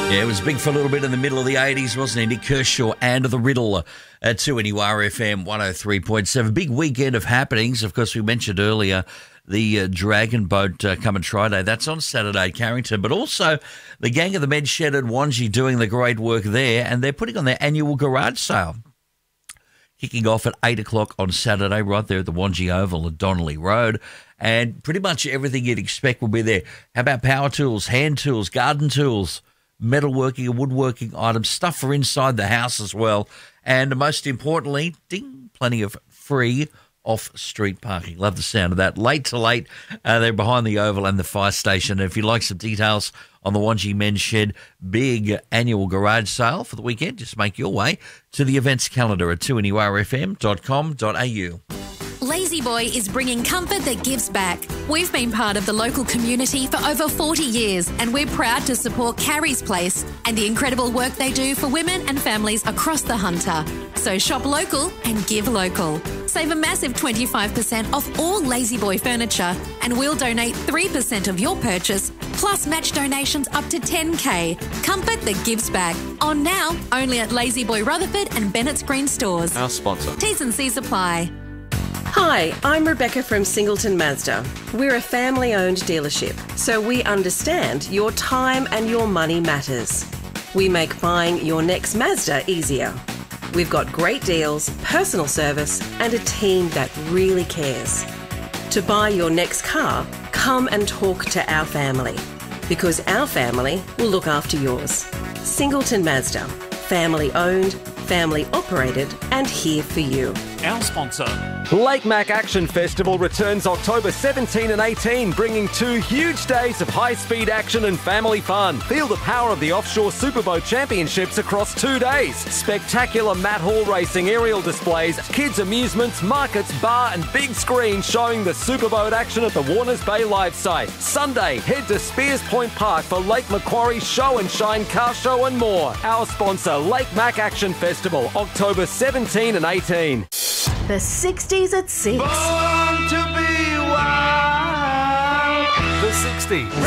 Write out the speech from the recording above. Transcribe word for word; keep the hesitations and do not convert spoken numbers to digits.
Yeah, it was big for a little bit in the middle of the eighties, wasn't it? Nick Kershaw and The Riddle at two N U R F M one oh three point seven. Big weekend of happenings. Of course, we mentioned earlier the uh, Dragon Boat uh, Come and Try Day. That's on Saturday at Carrington. But also the Gang of the Men's Shed at Wangi doing the great work there. And they're putting on their annual garage sale, kicking off at eight o'clock on Saturday right there at the Wangi Oval at Donnelly Road. And pretty much everything you'd expect will be there. How about power tools, hand tools, garden tools, metalworking and woodworking items, stuff for inside the house as well. And most importantly, ding, plenty of free off-street parking. Love the sound of that. Late to late, uh, they're behind the Oval and the fire station. If you'd like some details on the Wangi Men's Shed big annual garage sale for the weekend, just make your way to the events calendar at two N U R F M dot com dot A U. Lazy Boy is bringing comfort that gives back. We've been part of the local community for over forty years, and we're proud to support Carrie's Place and the incredible work they do for women and families across the Hunter. So shop local and give local. Save a massive twenty-five percent off all Lazy Boy furniture, and we'll donate three percent of your purchase, plus match donations up to ten K. Comfort that gives back. On now, only at Lazy Boy Rutherford and Bennett's Green stores. Our sponsor. T's and C's apply. Hi, I'm Rebecca from Singleton Mazda. We're a family-owned dealership, so we understand your time and your money matters. We make buying your next Mazda easier. We've got great deals, personal service, and a team that really cares. To buy your next car, come and talk to our family, because our family will look after yours. Singleton Mazda, family-owned, family-operated, and here for you. Our sponsor. Lake Mac Action Festival returns October seventeenth and eighteenth, bringing two huge days of high-speed action and family fun. Feel the power of the Offshore Superboat Championships across two days. Spectacular Matt Hall racing, aerial displays, kids amusements, markets, bar and big screen showing the superboat action at the Warners Bay live site. Sunday, head to Spears Point Park for Lake Macquarie Show and Shine Car Show and more. Our sponsor, Lake Mac Action Festival, October seventeenth and eighteenth. The sixties at six. Born to be wild. The sixties.